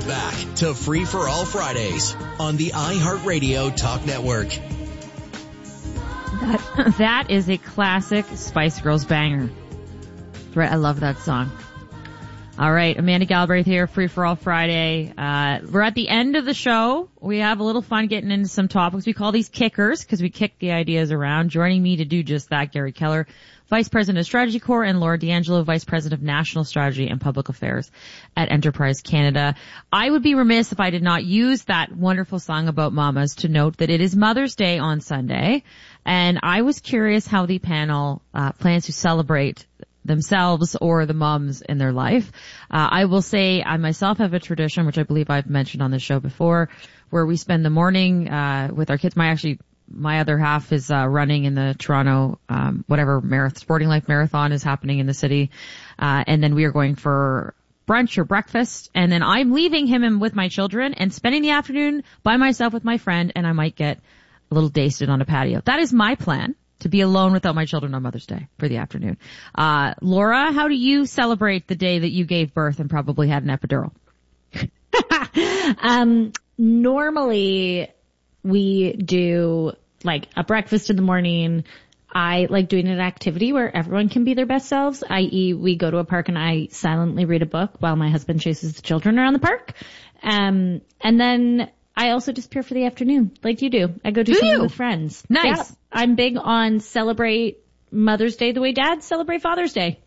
Back to Free for All Fridays on the iHeartRadio Talk Network. That is a classic Spice Girls banger. Right, I love that song. All right, Amanda Galbraith here, Free for All Friday. We're at the end of the show. We have a little fun getting into some topics. We call these kickers because we kick the ideas around. Joining me to do just that, Gary Keller, Vice President of Strategy Corps, and Laura D'Angelo, Vice President of National Strategy and Public Affairs at Enterprise Canada. I would be remiss if I did not use that wonderful song about mamas to note that it is Mother's Day on Sunday, and I was curious how the panel plans to celebrate themselves or the moms in their life. I will say I myself have a tradition, which I believe I've mentioned on the show before, where we spend the morning with our kids. My other half is running in the Toronto Sporting Life Marathon is happening in the city, and then we are going for brunch or breakfast, and then I'm leaving him with my children and spending the afternoon by myself with my friend, and I might get a little dazed on a patio. That is my plan, to be alone without my children on Mother's Day for the afternoon. Laura, how do you celebrate the day that you gave birth and probably had an epidural? Normally we do like a breakfast in the morning. I like doing an activity where everyone can be their best selves, i.e. we go to a park and I silently read a book while my husband chases the children around the park. And then I also disappear for the afternoon, like you do. I go do something with friends. Nice. Yeah, I'm big on celebrate Mother's Day the way dads celebrate Father's Day.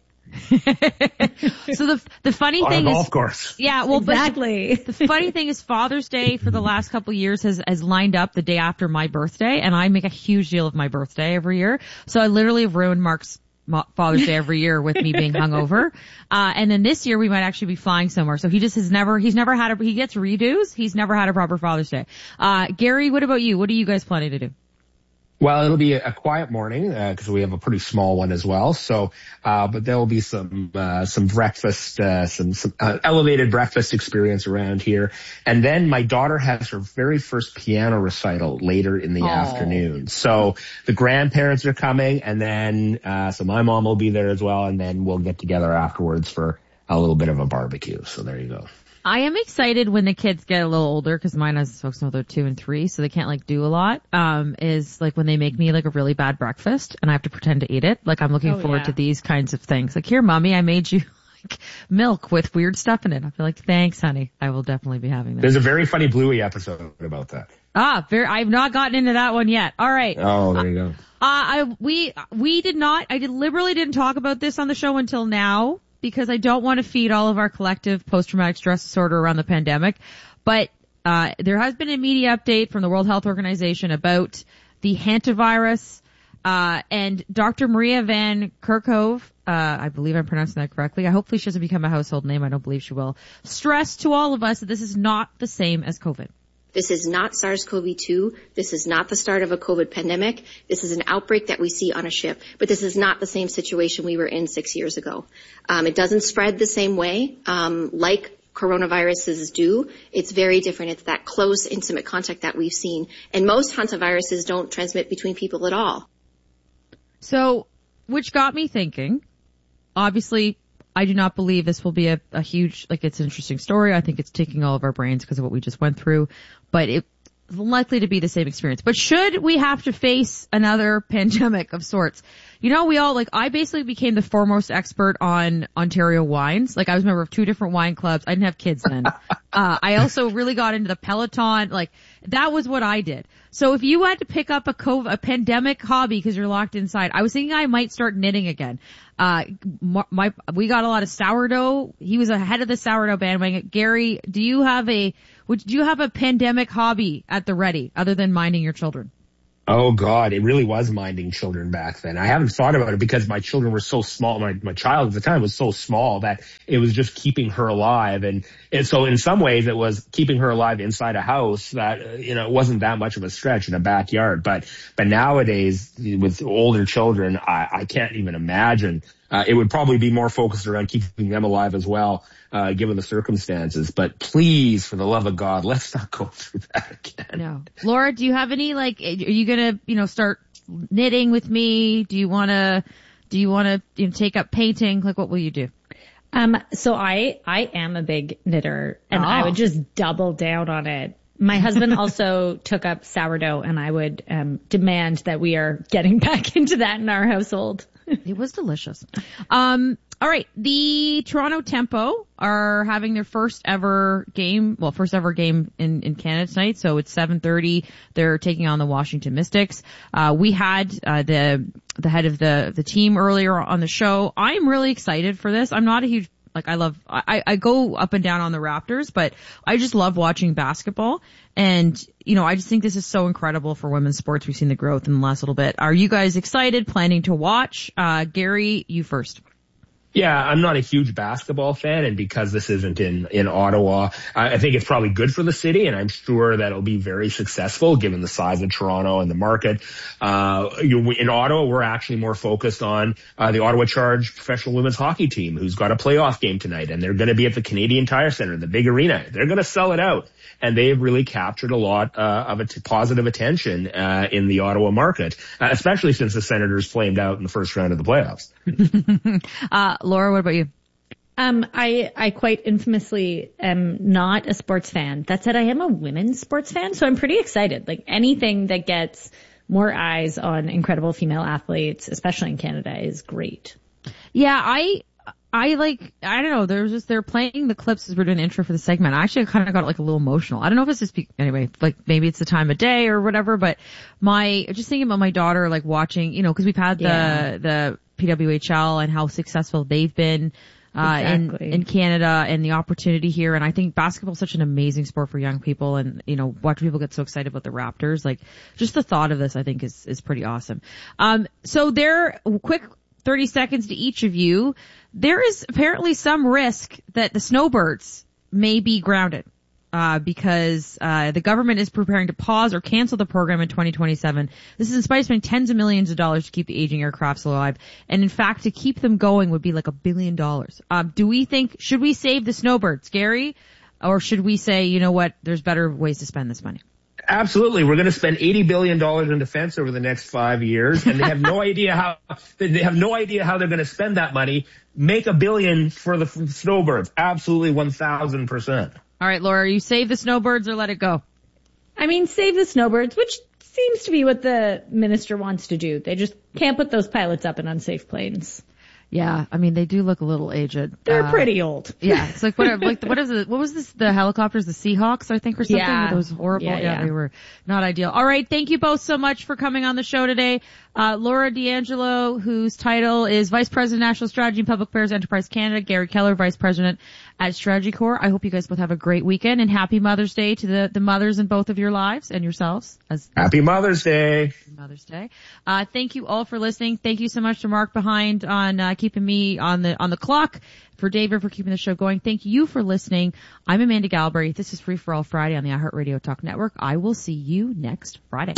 So the funny thing is, golf course. Yeah, well, exactly. The funny thing is Father's Day for the last couple of years has lined up the day after my birthday, and I make a huge deal of my birthday every year. So I literally have ruined Mark's Father's Day every year with me being hungover. And then this year we might actually be flying somewhere. So he gets redos. He's never had a proper Father's Day. Gary, what about you? What are you guys planning to do? Well, it'll be a quiet morning, because we have a pretty small one as well. So, but there will be some breakfast, some elevated breakfast experience around here. And then my daughter has her very first piano recital later in the afternoon. So the grandparents are coming, and then, so my mom will be there as well. And then we'll get together afterwards for a little bit of a barbecue. So there you go. I am excited when the kids get a little older, because mine has folks know they're 2 and 3, so they can't like do a lot. Is like when they make me like a really bad breakfast and I have to pretend to eat it. Like I'm looking forward to these kinds of things. Like, here, mommy, I made you like milk with weird stuff in it. I'll be like, thanks, honey. I will definitely be having that. There's a very funny Bluey episode about that. I've not gotten into that one yet. All right. Oh, there you go. I deliberately didn't talk about this on the show until now, because I don't want to feed all of our collective post-traumatic stress disorder around the pandemic. But there has been a media update from the World Health Organization about the hantavirus, and Dr. Maria Van Kerkhove, I believe I'm pronouncing that correctly. Hopefully she doesn't become a household name. I don't believe she will. Stressed to all of us that this is not the same as COVID. This is not SARS-CoV-2. This is not the start of a COVID pandemic. This is an outbreak that we see on a ship. But this is not the same situation we were in 6 years ago. It doesn't spread the same way, like coronaviruses do. It's very different. It's that close, intimate contact that we've seen. And most hantaviruses don't transmit between people at all. So, which got me thinking, obviously, I do not believe this will be a huge, like, it's an interesting story. I think it's taking all of our brains because of what we just went through, but it's likely to be the same experience. But should we have to face another pandemic of sorts? You know, I basically became the foremost expert on Ontario wines. Like, I was a member of 2 different wine clubs. I didn't have kids then. I also really got into the Peloton. Like, that was what I did. So if you had to pick up a pandemic hobby because you're locked inside, I was thinking I might start knitting again. We got a lot of sourdough. He was ahead of the sourdough bandwagon. Gary, do you have a pandemic hobby at the ready other than minding your children? Oh God, it really was minding children back then. I haven't thought about it because my children were so small. My child at the time was so small that it was just keeping her alive. And so in some ways it was keeping her alive inside a house that, it wasn't that much of a stretch in a backyard. But nowadays with older children, I can't even imagine. It would probably be more focused around keeping them alive as well, given the circumstances. But please, for the love of God, let's not go through that again. No. Laura, do you have any, are you gonna, start knitting with me? Do you wanna take up painting? Like, what will you do? So I am a big knitter, and I would just double down on it. My husband also took up sourdough, and I would demand that we are getting back into that in our household. It was delicious. All right. The Toronto Tempo are having their first ever game in Canada tonight. So it's 7:30. They're taking on the Washington Mystics. We had, the head of the team earlier on the show. I'm really excited for this. I'm not a huge, I go up and down on the Raptors, but I just love watching basketball. And, I just think this is so incredible for women's sports. We've seen the growth in the last little bit. Are you guys excited, planning to watch? Gary, you first. Yeah, I'm not a huge basketball fan, and because this isn't in Ottawa, I think it's probably good for the city, and I'm sure that it'll be very successful given the size of Toronto and the market. In Ottawa, we're actually more focused on the Ottawa Charge professional women's hockey team, who's got a playoff game tonight, and they're going to be at the Canadian Tire Centre, the big arena. They're going to sell it out. And they've really captured a lot of positive attention in the Ottawa market, especially since the Senators flamed out in the first round of the playoffs. Laura, what about you? I quite infamously am not a sports fan. That said, I am a women's sports fan, so I'm pretty excited. Like anything that gets more eyes on incredible female athletes, especially in Canada, is great. Yeah, I don't know, they're playing the clips as we're doing the intro for the segment. I actually kind of got a little emotional. I don't know if it's just, anyway, maybe it's the time of day or whatever, but just thinking about my daughter, watching, cause we've had the PWHL and how successful they've been, in Canada and the opportunity here. And I think basketball is such an amazing sport for young people, and, watching people get so excited about the Raptors, just the thought of this, I think is pretty awesome. So quick 30 seconds to each of you. There is apparently some risk that the Snowbirds may be grounded, because, the government is preparing to pause or cancel the program in 2027. This is in spite of spending tens of millions of dollars to keep the aging aircrafts alive. And in fact, to keep them going would be $1 billion. Should we save the Snowbirds, Gary? Or should we say, you know what, there's better ways to spend this money? Absolutely. We're going to spend $80 billion in defense over the next 5 years, and they have no idea how they're going to spend that money. Make $1 billion for the Snowbirds. Absolutely 1,000%. All right, Laura, you save the Snowbirds or let it go? I mean, save the Snowbirds, which seems to be what the minister wants to do. They just can't put those pilots up in unsafe planes. Yeah, I mean, they do look a little aged. They're pretty old. Yeah, it's what was this, the helicopters, the Seahawks, I think, or something? Yeah. Those horrible, yeah, they were not ideal. All right, thank you both so much for coming on the show today. Laura D'Angelo, whose title is Vice President, National Strategy and Public Affairs, Enterprise Canada. Gary Keller, Vice President at Strategy Corps. I hope you guys both have a great weekend, and happy Mother's Day to the mothers in both of your lives and yourselves. Happy Mother's Day. Mother's Day. Thank you all for listening. Thank you so much to Mark behind on keeping me on the clock, for David for keeping the show going. Thank you for listening. I'm Amanda Galbraith. This is Free for All Friday on the iHeartRadio Talk Network. I will see you next Friday.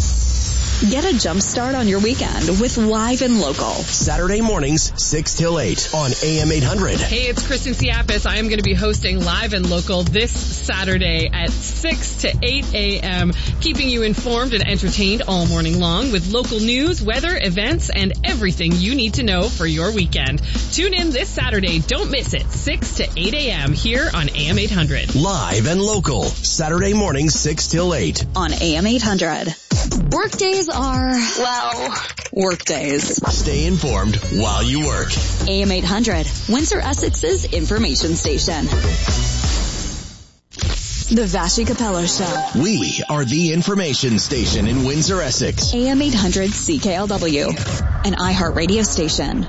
Get a jump start on your weekend with Live and Local. Saturday mornings, 6 till 8 on AM 800. Hey, it's Kristen Siapis. I am going to be hosting Live and Local this Saturday at 6 to 8 a.m., keeping you informed and entertained all morning long with local news, weather, events, and everything you need to know for your weekend. Tune in this Saturday. Don't miss it. 6 to 8 a.m. here on AM 800. Live and Local. Saturday mornings, 6 till 8 on AM 800. Workdays are, workdays. Stay informed while you work. AM 800, Windsor Essex's information station. The Vashi Capello Show. We are the information station in Windsor, Essex. AM 800 CKLW, an iHeartRadio station.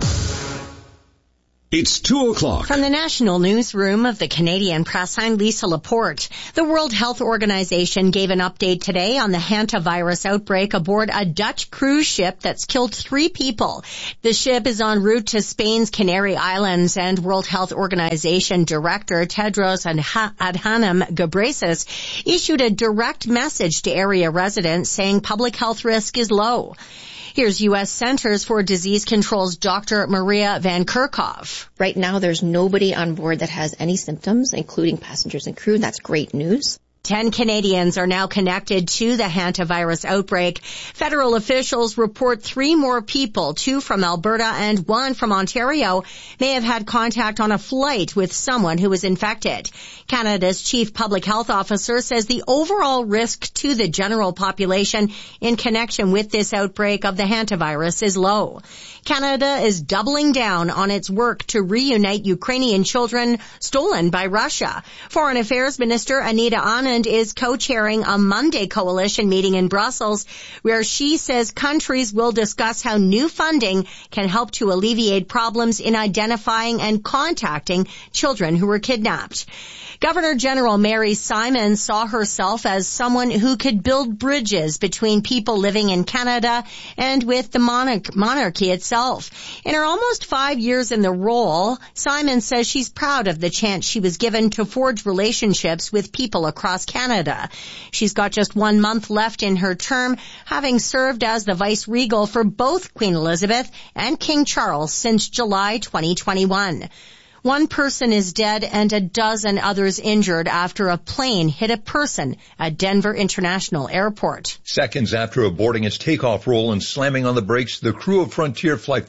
It's 2:00. From the National Newsroom of the Canadian Press, I'm Lisa Laporte. The World Health Organization gave an update today on the hantavirus outbreak aboard a Dutch cruise ship that's killed 3 people. The ship is en route to Spain's Canary Islands, and World Health Organization Director Tedros Adhanom Ghebreyesus issued a direct message to area residents saying public health risk is low. Here's U.S. Centers for Disease Control's Dr. Maria Van Kerkhove. Right now, there's nobody on board that has any symptoms, including passengers and crew. That's great news. 10 Canadians are now connected to the hantavirus outbreak. Federal officials report 3 more people, 2 from Alberta and 1 from Ontario, may have had contact on a flight with someone who was infected. Canada's chief public health officer says the overall risk to the general population in connection with this outbreak of the hantavirus is low. Canada is doubling down on its work to reunite Ukrainian children stolen by Russia. Foreign Affairs Minister Anita Anand is co-chairing a Monday coalition meeting in Brussels, where she says countries will discuss how new funding can help to alleviate problems in identifying and contacting children who were kidnapped. Governor General Mary Simon saw herself as someone who could build bridges between people living in Canada and with the monarchy itself. In her almost 5 years in the role, Simon says she's proud of the chance she was given to forge relationships with people across Canada. She's got just 1 month left in her term, having served as the vice-regal for both Queen Elizabeth and King Charles since July 2021. 1 person is dead and a dozen others injured after a plane hit a person at Denver International Airport. Seconds after aborting its takeoff roll and slamming on the brakes, the crew of Frontier Flight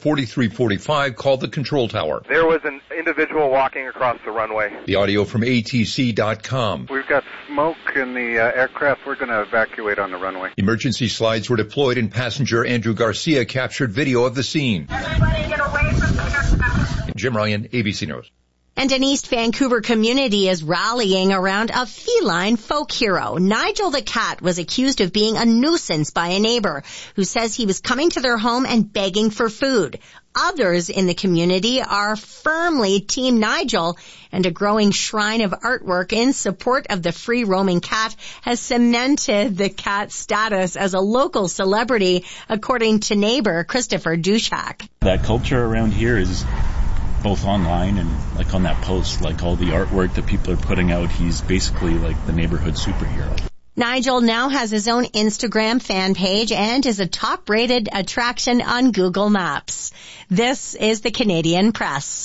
4345 called the control tower. There was an individual walking across the runway. The audio from ATC.com. We've got smoke in the aircraft. We're going to evacuate on the runway. Emergency slides were deployed and passenger Andrew Garcia captured video of the scene. Everybody get away from the aircraft. Jim Ryan, ABC News. And an East Vancouver community is rallying around a feline folk hero. Nigel the cat was accused of being a nuisance by a neighbor who says he was coming to their home and begging for food. Others in the community are firmly Team Nigel, and a growing shrine of artwork in support of the free-roaming cat has cemented the cat's status as a local celebrity, according to neighbor Christopher Dushak. That culture around here is both online and like on that post, like all the artwork that people are putting out, he's basically like the neighborhood superhero. Nigel now has his own Instagram fan page and is a top-rated attraction on Google Maps. This is the Canadian Press.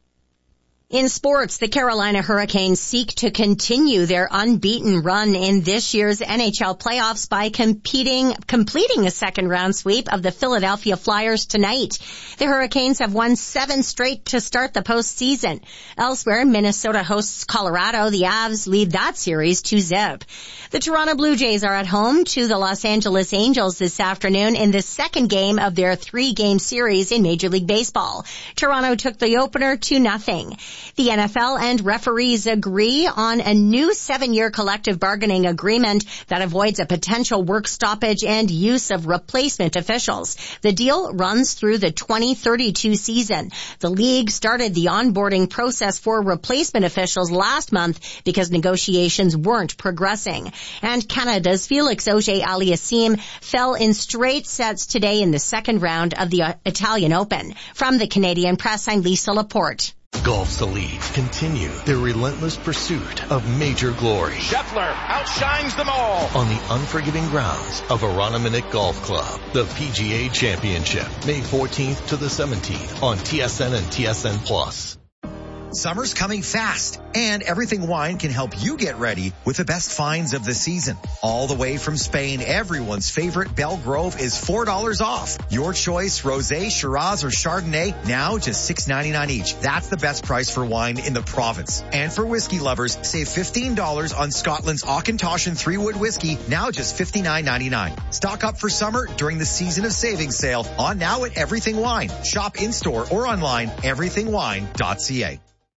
In sports, the Carolina Hurricanes seek to continue their unbeaten run in this year's NHL playoffs by completing a second-round sweep of the Philadelphia Flyers tonight. The Hurricanes have won 7 straight to start the postseason. Elsewhere, Minnesota hosts Colorado. The Avs lead that series 2-0. The Toronto Blue Jays are at home to the Los Angeles Angels this afternoon in the second game of their 3-game series in Major League Baseball. Toronto took the opener 2-0. The NFL and referees agree on a new 7-year collective bargaining agreement that avoids a potential work stoppage and use of replacement officials. The deal runs through the 2032 season. The league started the onboarding process for replacement officials last month because negotiations weren't progressing. And Canada's Felix Auger-Aliassime fell in straight sets today in the second round of the Italian Open. From the Canadian Press, I'm Lisa Laporte. Golf's elite continue their relentless pursuit of major glory. Scheffler outshines them all on the unforgiving grounds of Aroniminick Golf Club. The PGA Championship, May 14th to the 17th on TSN and TSN Plus. Summer's coming fast, and Everything Wine can help you get ready with the best finds of the season. All the way from Spain, everyone's favorite Belgrove is $4 off. Your choice, Rosé, Shiraz, or Chardonnay, now just $6.99 each. That's the best price for wine in the province. And for whiskey lovers, save $15 on Scotland's Auchentoshan 3-Wood whiskey, now just $59.99. Stock up for summer during the Season of Savings sale on now at Everything Wine. Shop in-store or online, everythingwine.ca.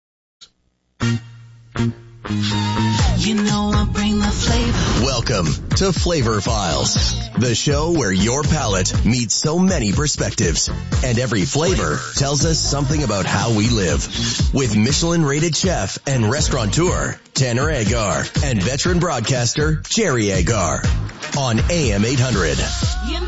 You know I bring the flavor. Welcome to Flavor Files, the show where your palate meets so many perspectives, and every flavor tells us something about how we live. With Michelin-rated chef and restaurateur Tanner Agar and veteran broadcaster Jerry Agar on AM 800.